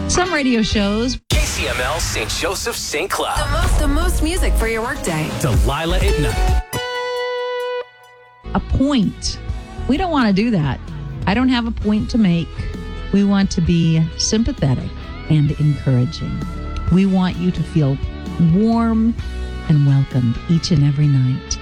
Some radio shows. KCML St. Joseph St. Cloud. The most music for your workday. Delilah at night. A point. We don't want to do that. I don't have a point to make. We want to be sympathetic and encouraging. We want you to feel warm and welcomed each and every night.